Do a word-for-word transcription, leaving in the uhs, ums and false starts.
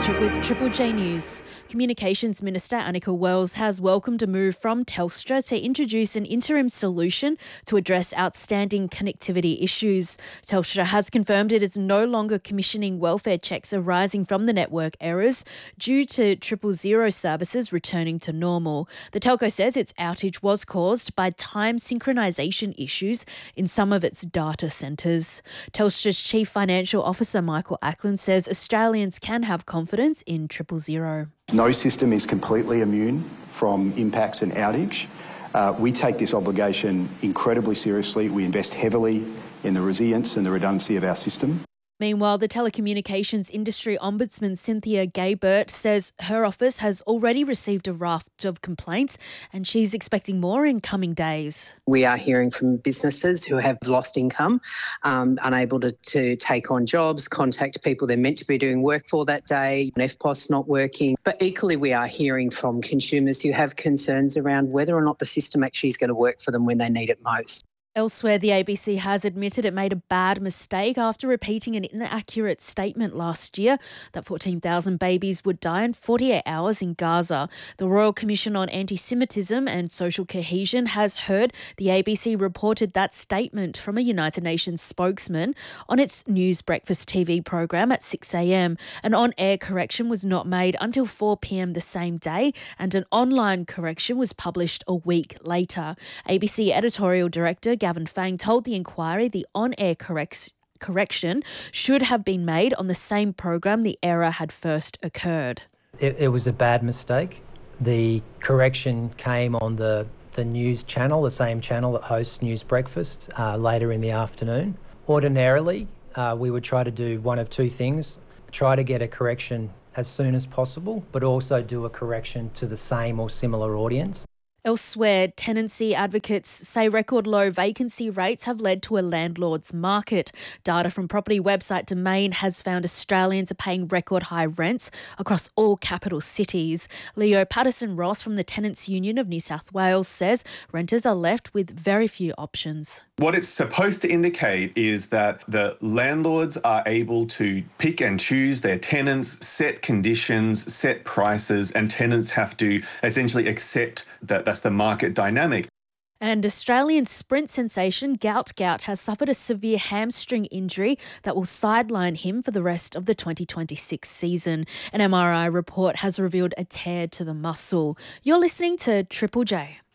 Patrick with Triple J News. Communications Minister Annika Wells has welcomed a move from Telstra to introduce an interim solution to address outstanding connectivity issues. Telstra has confirmed it is no longer commissioning welfare checks arising from the network errors due to triple zero services returning to normal. The telco says its outage was caused by time synchronisation issues in some of its data centres. Telstra's Chief Financial Officer Michael Ackland says Australians can have confidence in triple zero. No system is completely immune from impacts and outage. Uh, we take this obligation incredibly seriously. We invest heavily in the resilience and the redundancy of our system. Meanwhile, the telecommunications industry ombudsman Cynthia Gaybert says her office has already received a raft of complaints and she's expecting more in coming days. We are hearing from businesses who have lost income, um, unable to, to take on jobs, contact people they're meant to be doing work for that day, F P O S not working. But equally, we are hearing from consumers who have concerns around whether or not the system actually is going to work for them when they need it most. Elsewhere, the A B C has admitted it made a bad mistake after repeating an inaccurate statement last year that fourteen thousand babies would die in forty-eight hours in Gaza. The Royal Commission on Anti-Semitism and Social Cohesion has heard the A B C reported that statement from a United Nations spokesman on its News Breakfast T V program at six a.m. An on-air correction was not made until four p.m. the same day, and an online correction was published a week later. A B C editorial director Gavin Fang told the inquiry the on-air correct- correction should have been made on the same program the error had first occurred. It, it was a bad mistake. The correction came on the, the news channel, the same channel that hosts News Breakfast, uh, later in the afternoon. Ordinarily, uh, we would try to do one of two things. Try to get a correction as soon as possible, but also do a correction to the same or similar audience. Elsewhere, tenancy advocates say record low vacancy rates have led to a landlord's market. Data from property website Domain has found Australians are paying record high rents across all capital cities. Leo Patterson-Ross from the Tenants Union of New South Wales says renters are left with very few options. What it's supposed to indicate is that the landlords are able to pick and choose their tenants, set conditions, set prices, and tenants have to essentially accept that that's the market dynamic. And Australian sprint sensation Gout Gout has suffered a severe hamstring injury that will sideline him for the rest of the twenty twenty-six season. An M R I report has revealed a tear to the muscle. You're listening to Triple J.